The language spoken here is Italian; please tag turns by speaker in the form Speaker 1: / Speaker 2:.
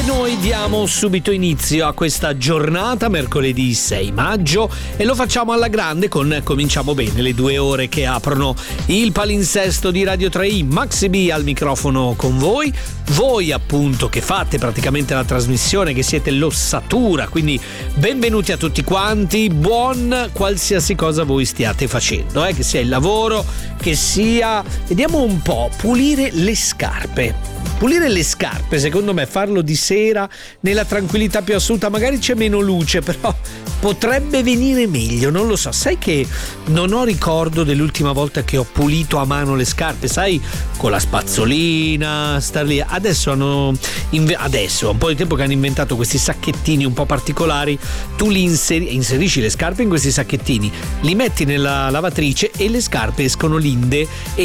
Speaker 1: E noi diamo subito inizio a questa giornata, mercoledì 6 maggio, e lo facciamo alla grande con Cominciamo Bene, le 2 ore che aprono il palinsesto di Radio 3i. Maxi B al microfono con voi appunto che fate praticamente la trasmissione, che siete l'ossatura, quindi benvenuti a tutti quanti, buon qualsiasi cosa voi stiate facendo, che sia il lavoro, che sia, vediamo un po', pulire le scarpe. Pulire le scarpe, secondo me, farlo di sera nella tranquillità più assoluta, magari c'è meno luce, però potrebbe venire meglio, non lo so. Sai che non ho ricordo dell'ultima volta che ho pulito a mano le scarpe, sai, con la spazzolina, star lì. Adesso è un po' di tempo che hanno inventato questi sacchettini un po' particolari, tu li inserisci le scarpe in questi sacchettini, li metti nella lavatrice e le scarpe escono linde